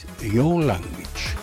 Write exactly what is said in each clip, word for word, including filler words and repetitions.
your language.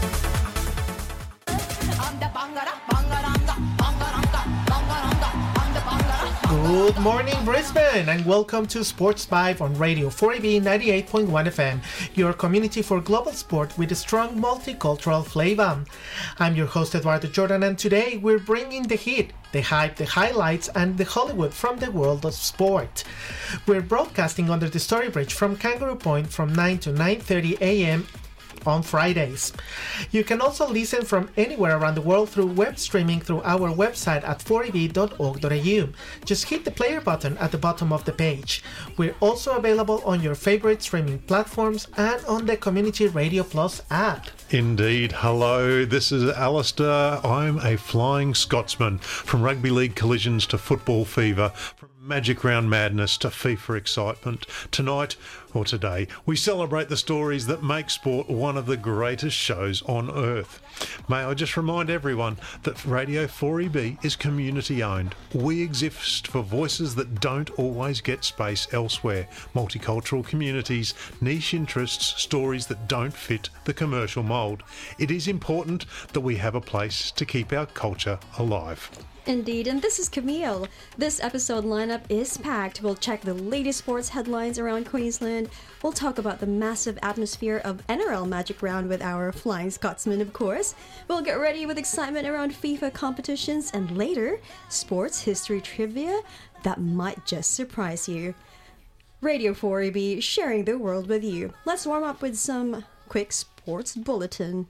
Good morning, Brisbane, and welcome to Sports Vibe on Radio four A B ninety-eight point one F M, your community for global sport with a strong multicultural flavor. I'm your host, Eduardo Jordan, and today we're bringing the heat, the hype, the highlights, and the Hollywood from the world of sport. We're broadcasting under the Story Bridge from Kangaroo Point from nine to nine thirty a m on Fridays. You can also listen from anywhere around the world through web streaming through our website at four a b dot org dot a u. Just hit the player button at the bottom of the page. We're also available on your favorite streaming platforms and on the Community Radio Plus app. Indeed. Hello, this is Alistair. I'm a flying Scotsman. From rugby league collisions to football fever, from Magic Round madness to FIFA excitement. Tonight, or today, we celebrate the stories that make sport one of the greatest shows on earth. May I just remind everyone that Radio four E B is community owned. We exist for voices that don't always get space elsewhere. Multicultural communities, niche interests, stories that don't fit the commercial mould. It is important that we have a place to keep our culture alive. Indeed, and this is Camille. This episode lineup is packed. We'll check the latest sports headlines around Queensland. We'll talk about the massive atmosphere of N R L Magic Round with our Flying Scotsman, of course. We'll get ready with excitement around FIFA competitions, and later, sports history trivia that might just surprise you. Radio four A B, sharing the world with you. Let's warm up with some quick sports bulletin.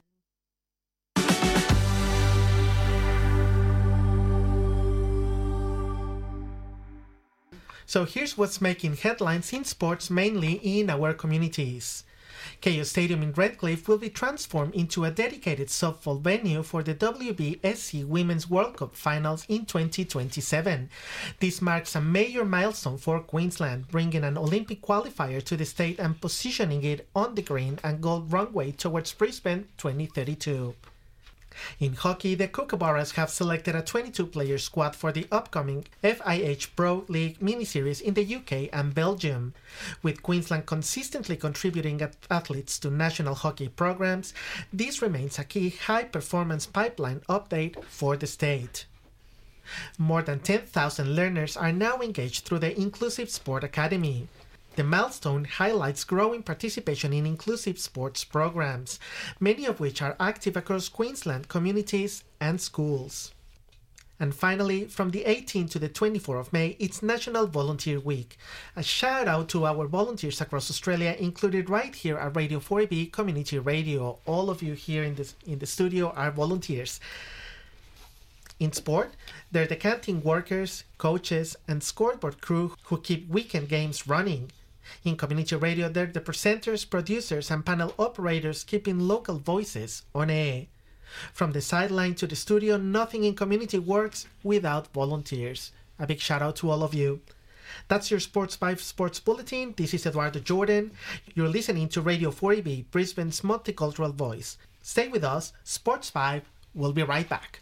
So here's what's making headlines in sports, mainly in our communities. K O Stadium in Redcliffe will be transformed into a dedicated softball venue for the W B S C Women's World Cup Finals in twenty twenty-seven. This marks a major milestone for Queensland, bringing an Olympic qualifier to the state and positioning it on the green and gold runway towards Brisbane twenty thirty-two. In hockey, the Kookaburras have selected a twenty-two player squad for the upcoming F I H Pro League mini-series in the U K and Belgium. With Queensland consistently contributing athletes to national hockey programs, this remains a key high-performance pipeline update for the state. More than ten thousand learners are now engaged through the Inclusive Sport Academy. The milestone highlights growing participation in inclusive sports programs, many of which are active across Queensland communities and schools. And finally, from the eighteenth to the twenty-fourth of May, it's National Volunteer Week. A shout out to our volunteers across Australia, included right here at Radio four A B Community Radio. All of you here in, this, in the studio are volunteers. In sport, they're the canteen workers, coaches, and scoreboard crew who keep weekend games running. In community radio, they're the presenters, producers, and panel operators keeping local voices on air. From the sideline to the studio, nothing in community works without volunteers. A big shout out to all of you. That's your Sports Vibe Sports Bulletin. This is Eduardo Jordan. You're listening to Radio four A B, Brisbane's multicultural voice. Stay with us. Sports Vibe. We'll be right back.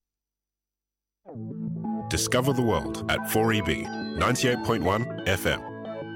Discover the world at four E B, ninety-eight point one F M.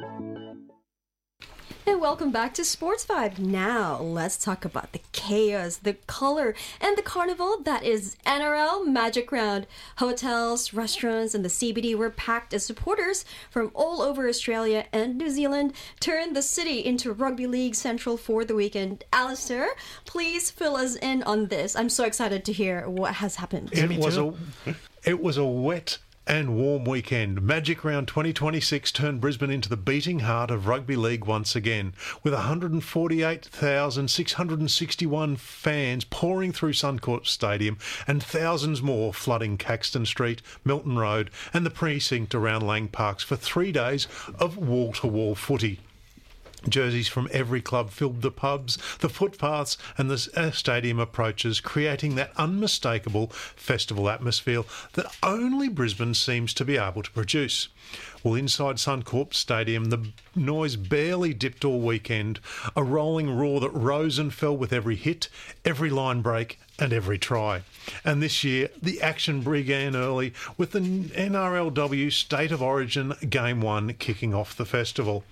And welcome back to Sports Vibe. Now, let's talk about the chaos, the color, and the carnival that is N R L Magic Round. Hotels, restaurants, and the C B D were packed as supporters from all over Australia and New Zealand turned the city into Rugby League Central for the weekend. Alistair, please fill us in on this. I'm so excited to hear what has happened. It was a, it was a wet and warm weekend. Magic Round twenty twenty-six turned Brisbane into the beating heart of rugby league once again, with one hundred forty-eight thousand six hundred sixty-one fans pouring through Suncorp Stadium and thousands more flooding Caxton Street, Milton Road and the precinct around Lang Parks for three days of wall-to-wall footy. Jerseys from every club filled the pubs, the footpaths and the stadium approaches, creating that unmistakable festival atmosphere that only Brisbane seems to be able to produce. Well, inside Suncorp Stadium, the noise barely dipped all weekend, a rolling roar that rose and fell with every hit, every line break and every try. And this year, the action began early with the N R L W State of Origin Game one kicking off the festival.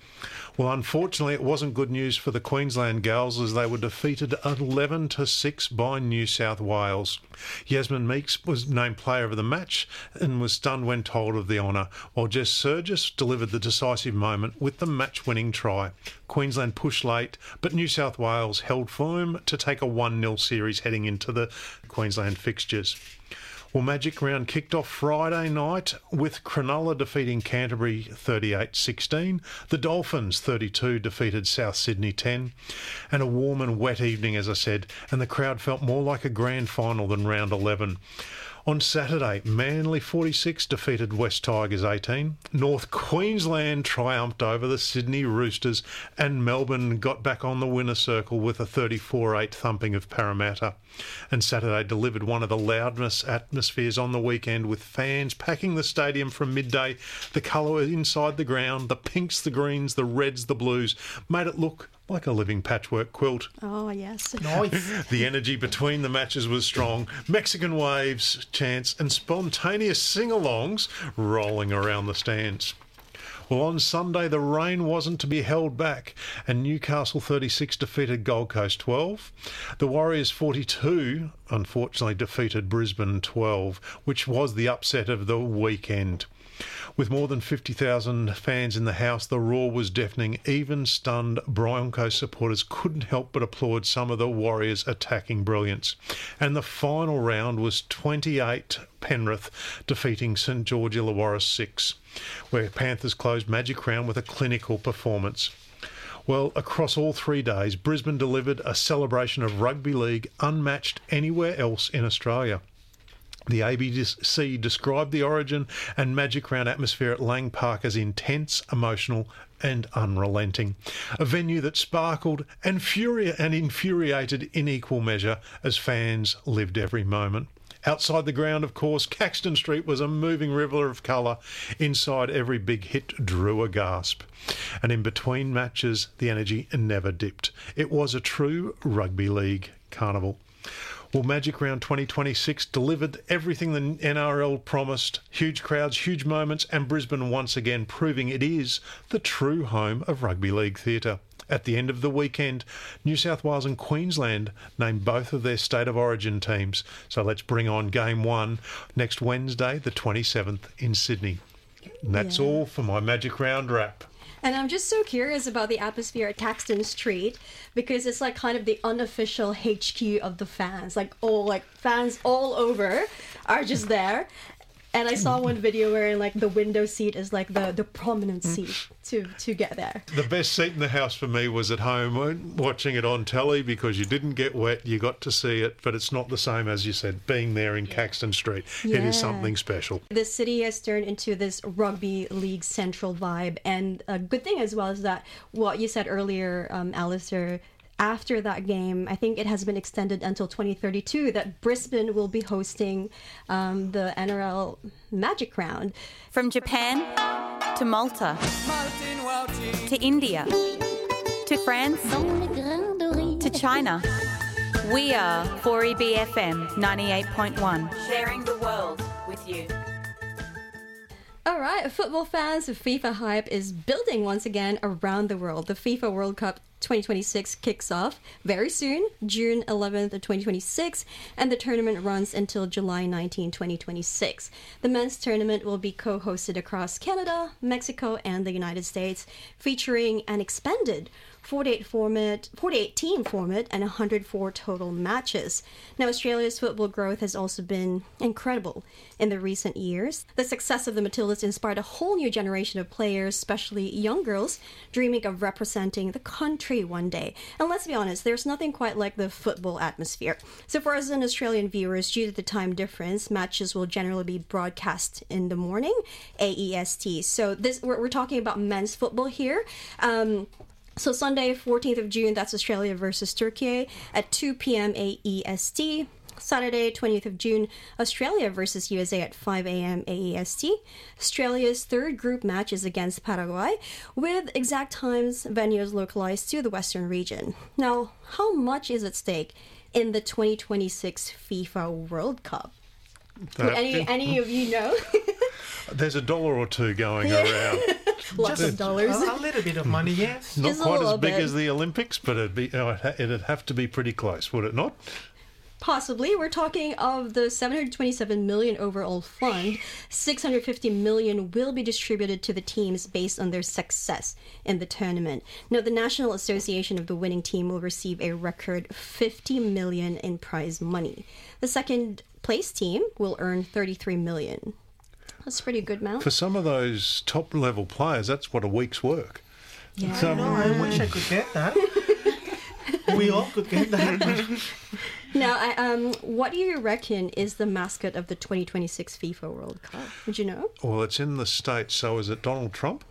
Well, unfortunately, it wasn't good news for the Queensland Gals as they were defeated eleven to six by New South Wales. Yasmin Meeks was named player of the match and was stunned when told of the honour, while Jess Surgis delivered the decisive moment with the match-winning try. Queensland pushed late, but New South Wales held firm to take a one nil series heading into the Queensland fixtures. Well, Magic Round kicked off Friday night with Cronulla defeating Canterbury thirty-eight sixteen. The Dolphins thirty-two defeated South Sydney ten. And a warm and wet evening, as I said, and the crowd felt more like a grand final than round eleven. On Saturday, Manly forty-six defeated West Tigers eighteen. North Queensland triumphed over the Sydney Roosters, and Melbourne got back on the winner circle with a thirty-four eight thumping of Parramatta. And Saturday delivered one of the loudest atmospheres on the weekend, with fans packing the stadium from midday. The colour inside the ground, the pinks, the greens, the reds, the blues, made it look like a living patchwork quilt. Oh, yes. Nice. The energy between the matches was strong. Mexican waves, chants and spontaneous sing-alongs rolling around the stands. Well, on Sunday, the rain wasn't to be held back, and Newcastle thirty-six defeated Gold Coast twelve. The Warriors forty-two, unfortunately, defeated Brisbane twelve, which was the upset of the weekend. With more than fifty thousand fans in the house, the roar was deafening. Even stunned Broncos supporters couldn't help but applaud some of the Warriors' attacking brilliance. And the final round was twenty-eight Penrith defeating St George Illawarra six, where Panthers closed Magic Round with a clinical performance. Well, across all three days, Brisbane delivered a celebration of rugby league unmatched anywhere else in Australia. The A B C described the Origin and Magic Round atmosphere at Lang Park as intense, emotional and unrelenting. A venue that sparkled and, furi- and infuriated in equal measure as fans lived every moment. Outside the ground, of course, Caxton Street was a moving river of colour. Inside, every big hit drew a gasp. And in between matches, the energy never dipped. It was a true rugby league carnival. Well, Magic Round twenty twenty-six delivered everything the N R L promised. Huge crowds, huge moments, and Brisbane once again proving it is the true home of rugby league theatre. At the end of the weekend, New South Wales and Queensland named both of their State of Origin teams. So let's bring on Game one next Wednesday, the twenty-seventh, in Sydney. And that's Yeah. all for my Magic Round wrap. And I'm just so curious about the atmosphere at Caxton Street, because it's like kind of the unofficial H Q of the fans. Like all like fans all over are just there. And I saw one video where like the window seat is like the, the prominent seat to, to get there. The best seat in the house for me was at home watching it on telly, because you didn't get wet, you got to see it, but it's not the same, as you said, being there in Caxton Street. It Yeah. is something special. The city has turned into this rugby league central vibe. And a good thing as well is that what you said earlier, um, Alistair, after that game, I think it has been extended until twenty thirty-two, that Brisbane will be hosting um, the N R L Magic Round. From Japan to Malta to India to France to China. We are four E B F M ninety-eight point one, sharing the world with you. All right, football fans, FIFA hype is building once again around the world. The FIFA World Cup twenty twenty-six kicks off very soon, June eleventh, twenty twenty-six, and the tournament runs until July nineteenth, twenty twenty-six. The men's tournament will be co-hosted across Canada, Mexico, and the United States, featuring an expanded forty-eight format, forty-eight team format and one hundred four total matches. Now, Australia's football growth has also been incredible in the recent years. The success of the Matildas inspired a whole new generation of players, especially young girls, dreaming of representing the country one day. And let's be honest, there's nothing quite like the football atmosphere. So for us as Australian viewers, due to the time difference, matches will generally be broadcast in the morning, A E S T. So this we're, we're talking about men's football here. Um, So Sunday, fourteenth of June, that's Australia versus Turkey at two p.m. A E S T. Saturday, twentieth of June, Australia versus U S A at five a.m. A E S T. Australia's third group match is against Paraguay, with exact times, venues localized to the Western region. Now, how much is at stake in the twenty twenty-six FIFA World Cup? That- any any of you know? There's a dollar or two going around. Lots of dollars. A, a little bit of money, yes. Not Just a quite little as big bit. as the Olympics, but it'd be oh, it'd ha- it'd have to be pretty close, would it not? Possibly. We're talking of the seven hundred twenty-seven million overall fund. six hundred fifty million will be distributed to the teams based on their success in the tournament. Now, the National Association of the winning team will receive a record fifty million in prize money. The second place team will earn thirty-three million. That's a pretty good amount. For some of those top level players, that's what a week's work. Yeah. So, No, I wish I could get that. We all could get that. Now, I, um, what do you reckon is the mascot of the twenty twenty-six FIFA World Cup? Would you know? well, it's in the States, so is it Donald Trump?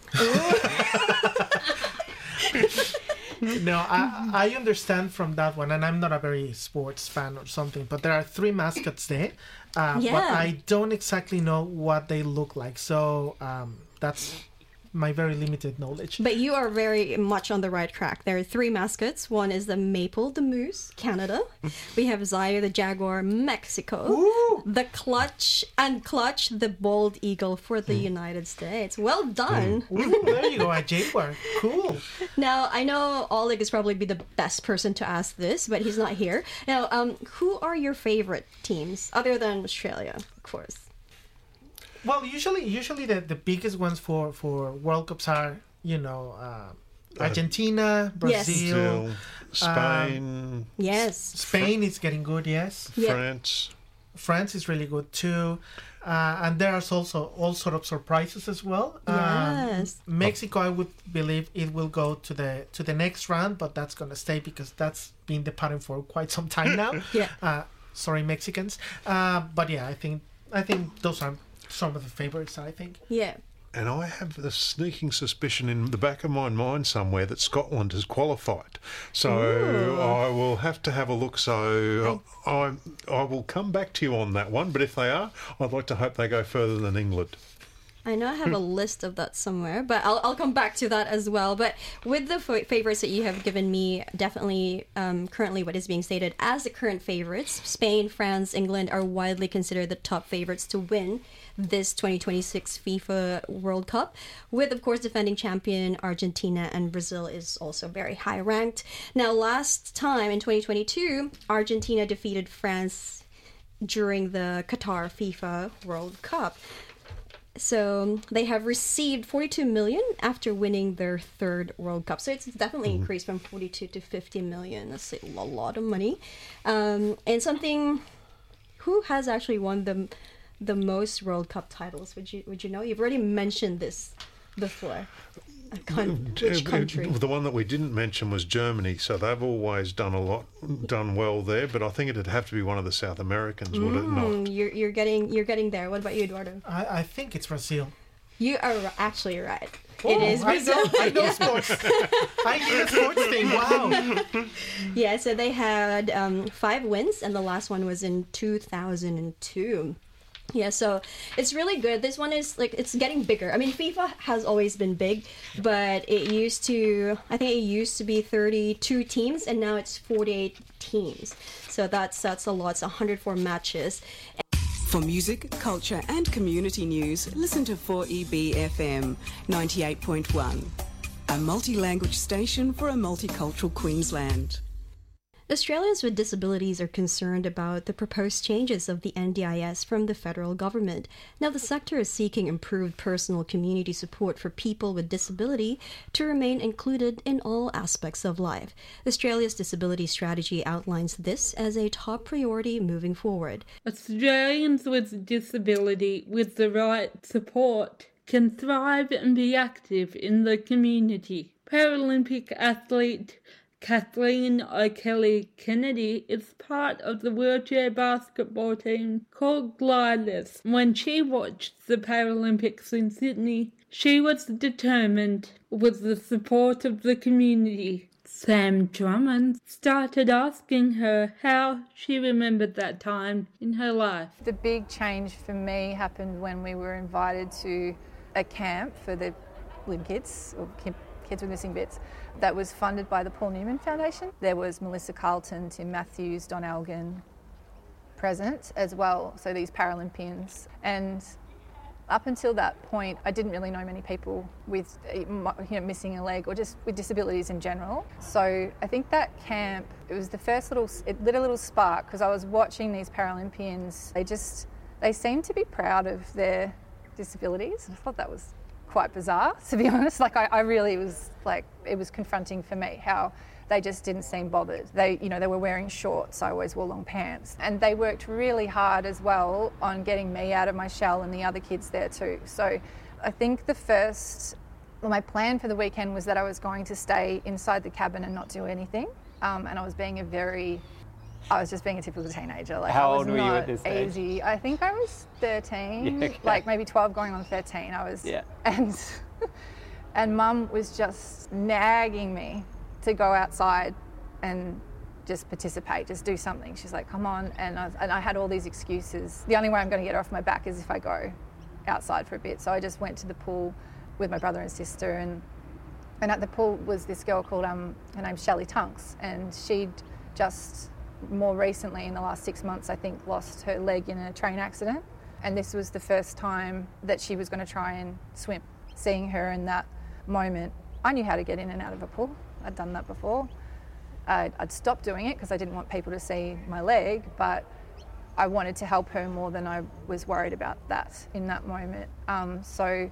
No, I, I understand from that one, and I'm not a very sports fan or something, but there are three mascots there, uh, but Yeah. I don't exactly know what they look like, so um, that's my very limited knowledge. But you are very much on the right track. There are three mascots. One is the Maple, the Moose, Canada. We have Zaire, the Jaguar, Mexico. Ooh. The Clutch, and Clutch, the Bald Eagle for the United States. Well done. Ooh, there you go, a jaguar. Cool. Now, I know Oleg is probably be the best person to ask this, but he's not here. Now, um, who are your favorite teams, other than Australia, of course? Well, usually, usually the, the biggest ones for, for World Cups are, you know, uh, Argentina, Yes. Brazil, Still, Spain, Yes. Spain is getting good, yes. Yeah. France. France is really good too. Uh, and there's also all sort of surprises as well. Yes. Um, Mexico, I would believe it will go to the to the next round, but that's going to stay because that's been the pattern for quite some time now. Yeah. Uh, sorry, Mexicans. Uh, but yeah, I think I think those are some of the favorites, I think. Yeah. And I have the sneaking suspicion in the back of my mind somewhere that Scotland has qualified. So Ooh. I will have to have a look. So I, I will come back to you on that one. But if they are, I'd like to hope they go further than England. I know I have a list of that somewhere, but I'll, I'll come back to that as well. But with the f- favorites that you have given me, definitely um, currently what is being stated as the current favorites, Spain, France, England are widely considered the top favorites to win this twenty twenty-six FIFA World Cup, with, of course, defending champion Argentina, and Brazil is also very high ranked. Now, last time in twenty twenty-two, Argentina defeated France during the Qatar FIFA World Cup. So they have received forty-two million after winning their third World Cup. So it's definitely increased from forty-two to fifty million. That's a lot of money. Um, and something, who has actually won the the most World Cup titles? Would you would you know? You've already mentioned this before. A con- which country? The one that we didn't mention was Germany. So they've always done a lot, done well there. But I think it'd have to be one of the South Americans, would it not? Mm, you're you're getting you're getting there. What about you, Eduardo? I, I think it's Brazil. You are actually right. it Oh, is I Brazil. know, I know sports. I hear a sports thing. Wow. Yeah, so they had um, five wins, and the last one was in two thousand two. Yeah, so it's really good. This one is like, it's getting bigger. I mean, FIFA has always been big, but it used to, I think it used to be thirty-two teams, and now it's forty-eight teams. So that's that's a lot. It's one hundred four matches. For music, culture and community news, listen to four E B F M ninety-eight point one, a multi-language station for a multicultural Queensland. Australians with disabilities are concerned about the proposed changes of the N D I S from the federal government. Now, the sector is seeking improved personal community support for people with disability to remain included in all aspects of life. Australia's disability strategy outlines this as a top priority moving forward. Australians with disability with the right support can thrive and be active in the community. Paralympic athlete Kathleen O'Kelly Kennedy is part of the wheelchair basketball team called Gliders. When she watched the Paralympics in Sydney, she was determined, with the support of the community. Sam Drummond started asking her how she remembered that time in her life. The big change for me happened when we were invited to a camp for the limb kids, or kids with missing bits, that was funded by the Paul Newman Foundation. There was Melissa Carlton, Tim Matthews, Don Elgin present as well, so these Paralympians. And Up until that point, I didn't really know many people with you know, missing a leg or just with disabilities in general. So I think that camp, it was the first little, it lit a little spark because I was watching these Paralympians. They just, they seemed to be proud of their disabilities. I thought that was quite bizarre, to be honest. Like I, I really was like, it was confronting for me how they just didn't seem bothered. They, you know, they were wearing shorts. I always wore long pants. And they worked really hard as well on getting me out of my shell and the other kids there too. So I think the first, well, my plan for the weekend was that I was going to stay inside the cabin and not do anything. Um, and I was being a very, I was just being a typical teenager. Like, How I was old were not you at this stage? Easy. I think I was thirteen, Yeah, okay. like maybe twelve going on thirteen. I was, Yeah. and, and Mum was just nagging me to go outside and just participate, just do something. She's like, come on. And I, and I had all these excuses. The only way I'm going to get her off my back is if I go outside for a bit. So I just went to the pool with my brother and sister, and and at the pool was this girl called, um, her name's Shelley Tunks, and she'd just more recently in the last six months, I think, lost her leg in a train accident. And this was the first time that she was going to try and swim. Seeing her in that moment, I knew how to get in and out of a pool. I'd done that before. I'd, I'd stopped doing it because I didn't want people to see my leg, but I wanted to help her more than I was worried about that in that moment. Um, so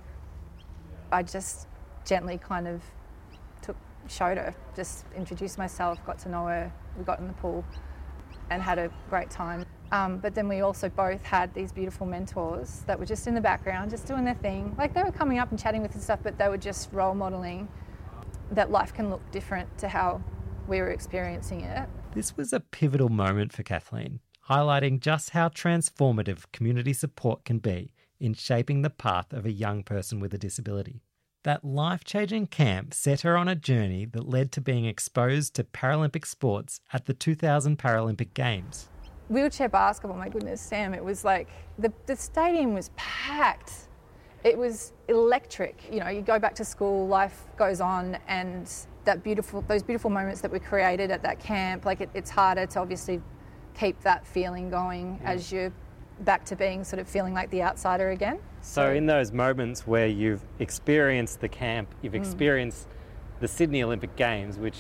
I just gently kind of took, showed her, just introduced myself, got to know her. We got in the pool and had a great time. Um, but then we also both had these beautiful mentors that were just in the background, just doing their thing. Like, they were coming up and chatting with us and stuff, but they were just role modelling that life can look different to how we were experiencing it. This was a pivotal moment for Kathleen, highlighting just how transformative community support can be in shaping the path of a young person with a disability. That life-changing camp set her on a journey that led to being exposed to Paralympic sports at the two thousand Paralympic Games. Wheelchair basketball, my goodness, Sam, it was like, the, the stadium was packed. It was electric. You know, you go back to school, life goes on, and that beautiful, those beautiful moments that were created at that camp, like it, it's harder to obviously keep that feeling going yeah. as you're back to being sort of feeling like the outsider again. So, so in those moments where you've experienced the camp, you've experienced mm. the Sydney Olympic Games, which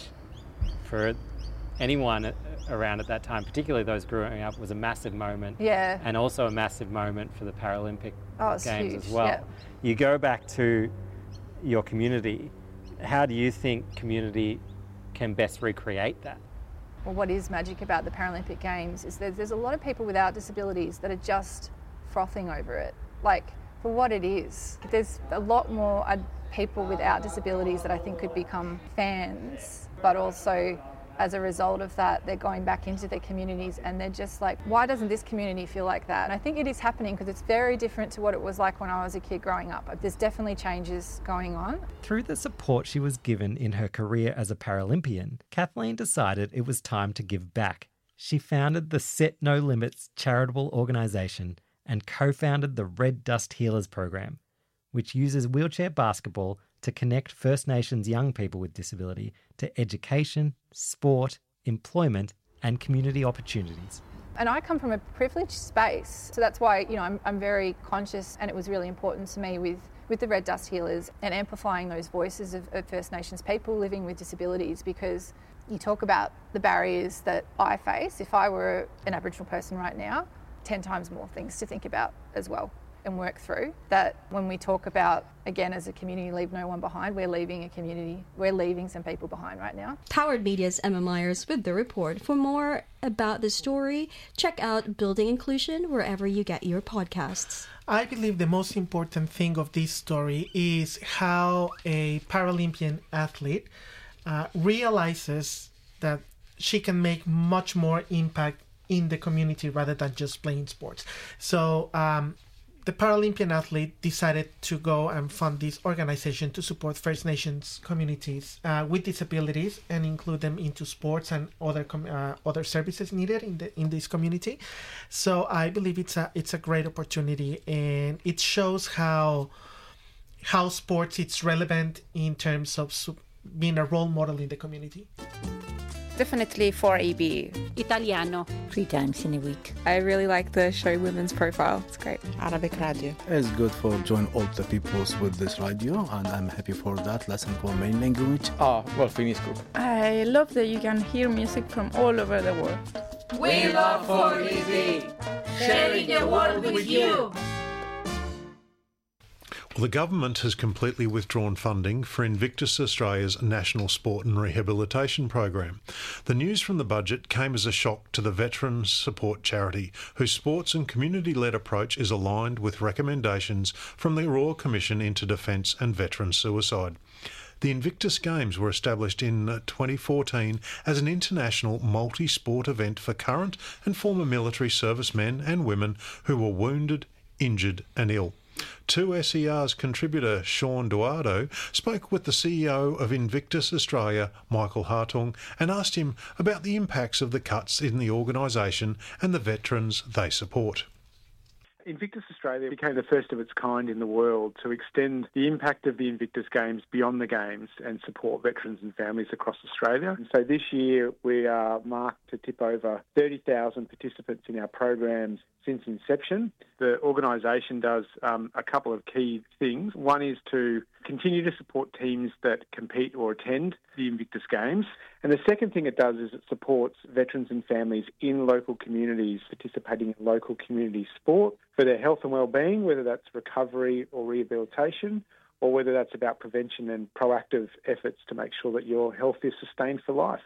for anyone around at that time, particularly those growing up, was a massive moment. Yeah. And also a massive moment for the Paralympic oh, Games huge. as well. Yeah. You go back to your community. How do you think community can best recreate that? Well, what is magic about the Paralympic Games is that there's a lot of people without disabilities that are just frothing over it. Like, for what it is. There's a lot more uh, people without disabilities that I think could become fans, but also as a result of that, they're going back into their communities and they're just like, why doesn't this community feel like that? And I think it is happening because it's very different to what it was like when I was a kid growing up. There's definitely changes going on. Through the support she was given in her career as a Paralympian, Kathleen decided it was time to give back. She founded the Set No Limits charitable organisation and co-founded the Red Dust Healers program, which uses wheelchair basketball to connect First Nations young people with disability to education, sport, employment, and community opportunities. And I come from a privileged space, so that's why, you know, I'm, I'm very conscious, and it was really important to me with, with the Red Dust Healers and amplifying those voices of, of First Nations people living with disabilities, because you talk about the barriers that I face. If I were an Aboriginal person right now, ten times more things to think about as well and work through. That when we talk about, again, as a community, leave no one behind, we're leaving a community, we're leaving some people behind right now. Powered Media's Emma Myers with the report. For more about the story, check out Building Inclusion wherever you get your podcasts. I believe the most important thing of this story is how a Paralympian athlete uh, realizes that she can make much more impact in the community rather than just playing sports. So um, the Paralympian athlete decided to go and fund this organization to support First Nations communities uh, with disabilities and include them into sports and other com- uh, other services needed in the in this community. So I believe it's a it's a great opportunity, and it shows how how sports it's relevant in terms of su- being a role model in the community. Definitely four E B. Italiano. Three times in a week. I really like the show Women's Profile. It's great. Arabic radio. It's good for join all the peoples with this radio, and I'm happy for that lesson for main language. Ah, well, Finnish group. I love that you can hear music from all over the world. We love four E B. Sharing the world with you. Well, the government has completely withdrawn funding for Invictus Australia's National Sport and Rehabilitation Program. The news from the budget came as a shock to the Veterans Support Charity, whose sports and community-led approach is aligned with recommendations from the Royal Commission into Defence and Veteran Suicide. The Invictus Games were established in twenty fourteen as an international multi-sport event for current and former military servicemen and women who were wounded, injured and ill. two S E R's contributor Sean Duardo spoke with the C E O of Invictus Australia, Michael Hartung, and asked him about the impacts of the cuts in the organisation and the veterans they support. Invictus Australia became the first of its kind in the world to extend the impact of the Invictus Games beyond the Games and support veterans and families across Australia. And so this year we are marked to tip over thirty thousand participants in our programs since inception. The organisation does um, a couple of key things. One is to continue to support teams that compete or attend the Invictus Games. And the second thing it does is it supports veterans and families in local communities participating in local community sport for their health and well-being, whether that's recovery or rehabilitation, or whether that's about prevention and proactive efforts to make sure that your health is sustained for life.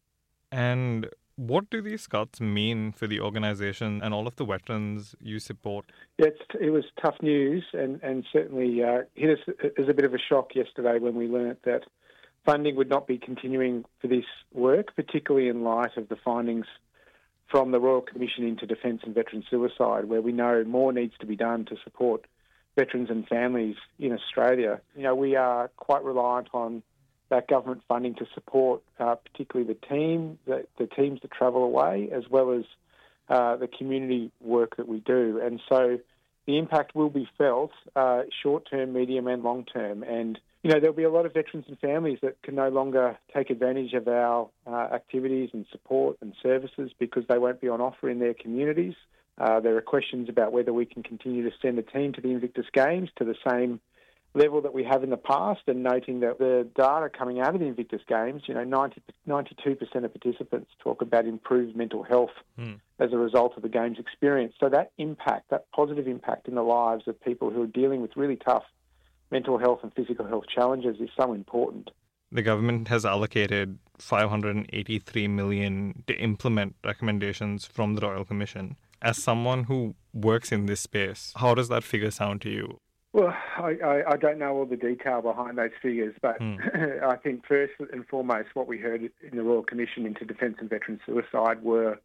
And what do these cuts mean for the organisation and all of the veterans you support? Yeah, it's, it was tough news and, and certainly uh, hit us as a bit of a shock yesterday when we learnt that funding would not be continuing for this work, particularly in light of the findings from the Royal Commission into Defence and Veteran Suicide, where we know more needs to be done to support veterans and families in Australia. You know, we are quite reliant on that government funding to support uh, particularly the team, the, the teams that travel away, as well as uh, the community work that we do. And so the impact will be felt uh, short-term, medium and long-term. And, you know, there'll be a lot of veterans and families that can no longer take advantage of our uh, activities and support and services because they won't be on offer in their communities. Uh, there are questions about whether we can continue to send a team to the Invictus Games to the same level that we have in the past, and noting that the data coming out of the Invictus Games, you know, ninety, ninety-two percent of participants talk about improved mental health mm. as a result of the Games experience. So that impact, that positive impact in the lives of people who are dealing with really tough mental health and physical health challenges is so important. The government has allocated five hundred eighty-three million dollars to implement recommendations from the Royal Commission. As someone who works in this space, how does that figure sound to you? Well, I, I, I don't know all the detail behind those figures, but mm. I think first and foremost what we heard in the Royal Commission into Defence and Veteran Suicide were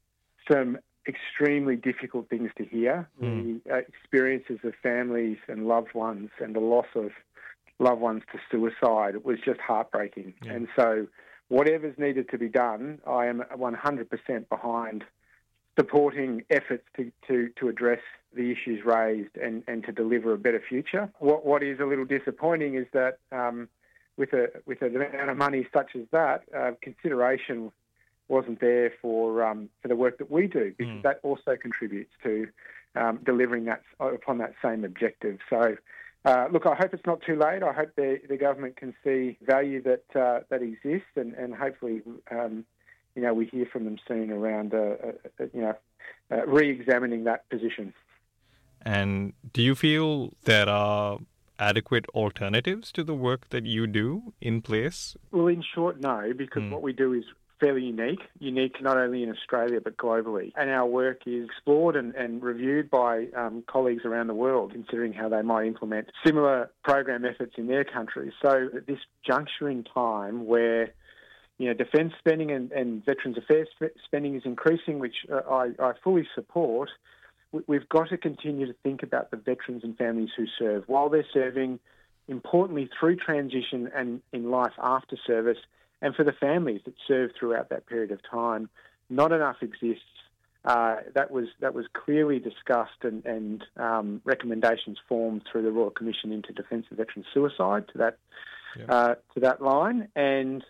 some extremely difficult things to hear. Mm. The uh, experiences of families and loved ones and the loss of loved ones to suicide, it was just heartbreaking. Yeah. And so whatever's needed to be done, I am one hundred percent behind supporting efforts to, to, to address the issues raised and, and to deliver a better future. What what is a little disappointing is that um, with a with an amount of money such as that, uh, consideration wasn't there for um, for the work that we do, because mm. that also contributes to um, delivering that upon that same objective. So, uh, look, I hope it's not too late. I hope the the government can see value that uh, that exists, and and hopefully, um, you know, we hear from them soon around, uh, uh, you know, uh, re-examining that position. And do you feel there are adequate alternatives to the work that you do in place? Well, in short, no, because mm. what we do is fairly unique, unique not only in Australia but globally. And our work is explored and, and reviewed by um, colleagues around the world, considering how they might implement similar program efforts in their countries. So at this juncture in time where, you know, defence spending and, and Veterans Affairs spending is increasing, which uh, I, I fully support, we've got to continue to think about the veterans and families who serve while they're serving, importantly through transition and in life after service, and for the families that serve throughout that period of time. Not enough exists. Uh, that was that was clearly discussed and, and um, recommendations formed through the Royal Commission into Defence and Veteran Suicide to that yeah. uh, to that line. And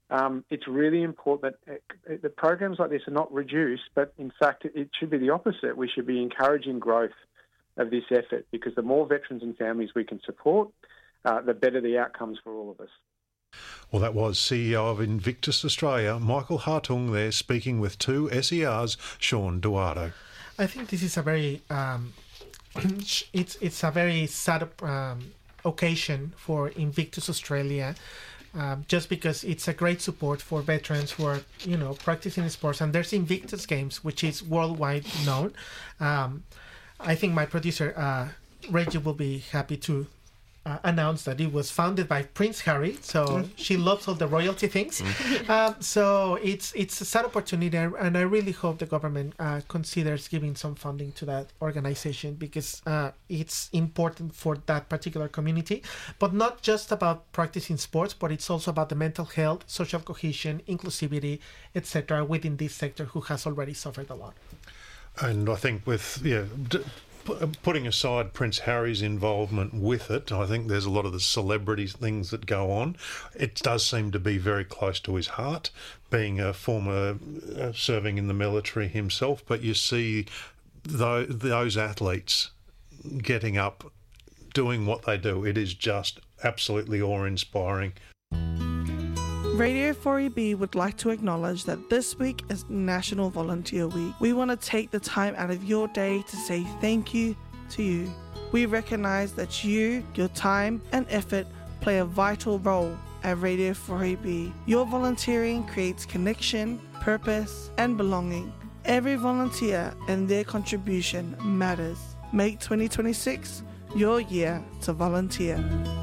Um, it's really important that uh, the programs like this are not reduced, but in fact it, it should be the opposite. We should be encouraging growth of this effort, because the more veterans and families we can support, uh, the better the outcomes for all of us. Well, that was C E O of Invictus Australia, Michael Hartung, there speaking with two S E R's Sean Duardo. I think this is a very um, it's it's a very sad um, occasion for Invictus Australia, um, just because it's a great support for veterans who are, you know, practicing sports. And there's Invictus Games, which is worldwide known. Um, I think my producer uh, Reggie will be happy to uh, announce that it was founded by Prince Harry. So mm. she loves all the royalty things. Mm. Um, so it's it's a sad opportunity, and I really hope the government uh, considers giving some funding to that organization, because uh, it's important for that particular community. But not just about practicing sports, but it's also about the mental health, social cohesion, inclusivity, et cetera within this sector, who has already suffered a lot. And I think with yeah, d- putting aside Prince Harry's involvement with it, I think there's a lot of the celebrity things that go on. It does seem to be very close to his heart, being a former uh, serving in the military himself. But you see th- those athletes getting up, doing what they do. It is just absolutely awe-inspiring. Radio four E B would like to acknowledge that this week is National Volunteer Week. We want to take the time out of your day to say thank you to you. We recognise that you, your time and effort play a vital role at Radio four E B. Your volunteering creates connection, purpose and belonging. Every volunteer and their contribution matters. Make twenty twenty-six your year to volunteer.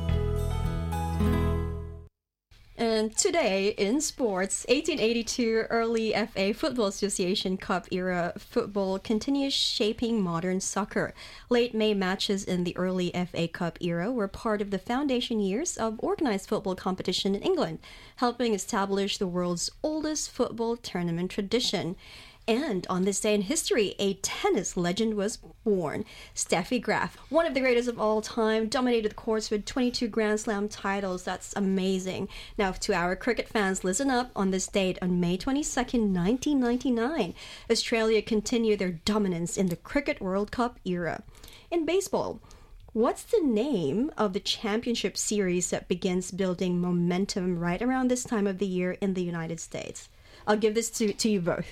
And today in sports, eighteen eighty-two early F A Football Association Cup era football continues shaping modern soccer. Late May matches in the early F A Cup era were part of the foundation years of organised football competition in England, helping establish the world's oldest football tournament tradition. And on this day in history, a tennis legend was born. Steffi Graf, one of the greatest of all time, dominated the courts with twenty-two Grand Slam titles. That's amazing. Now, to our cricket fans, listen up. On this date, on May twenty-second, nineteen ninety-nine, Australia continued their dominance in the Cricket World Cup era. In baseball, what's the name of the championship series that begins building momentum right around this time of the year in the United States? I'll give this to, to you both.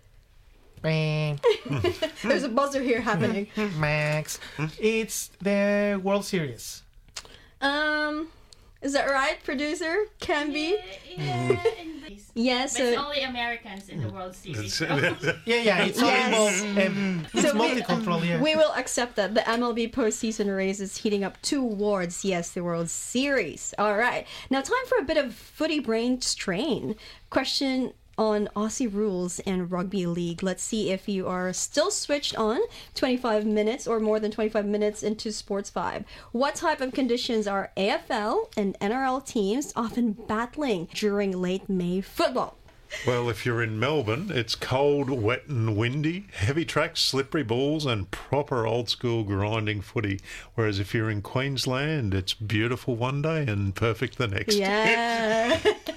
There's a buzzer here happening. Max. It's the World Series. Um, is that right, producer? Can be? Yeah, yeah. Yes. But it's only Americans in the World Series. yeah, yeah, it's yes. only um, it's so multicultural. Yeah. We will accept that. The M L B postseason race is heating up towards, yes, the World Series. All right. Now, time for a bit of footy brain strain. Question on Aussie rules and rugby league. Let's see if you are still switched on twenty-five minutes or more than twenty-five minutes into Sports five. What type of conditions are A F L and N R L teams often battling during late May football? Well, if you're in Melbourne, it's cold, wet and windy, heavy tracks, slippery balls and proper old-school grinding footy. Whereas if you're in Queensland, it's beautiful one day and perfect the next. Yeah.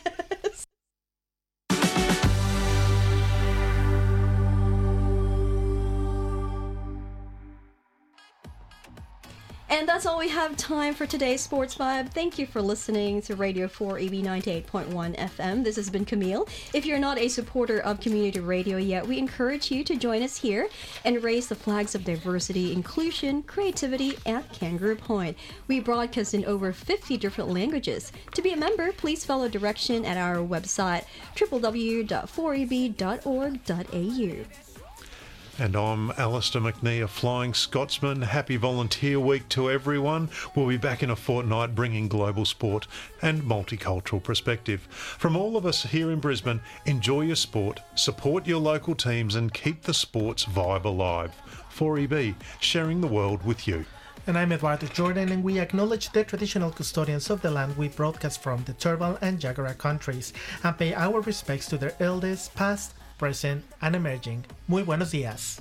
And that's all we have time for today's Sports Vibe. Thank you for listening to Radio four E B ninety-eight point one F M. This has been Camille. If you're not a supporter of community radio yet, we encourage you to join us here and raise the flags of diversity, inclusion, creativity at Kangaroo Point. We broadcast in over fifty different languages. To be a member, please follow direction at our website, w w w dot four e b dot org dot a u. And I'm Alistair McNee, a Flying Scotsman. Happy Volunteer Week to everyone. We'll be back in a fortnight bringing global sport and multicultural perspective. From all of us here in Brisbane, enjoy your sport, support your local teams and keep the sports vibe alive. four E B, sharing the world with you. And I'm Eduardo Jordan, and we acknowledge the traditional custodians of the land we broadcast from, the Turrbal and Jagera countries, and pay our respects to their elders, past, present and emerging. Muy buenos días.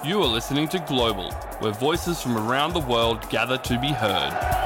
You are listening to Global, where voices from around the world gather to be heard.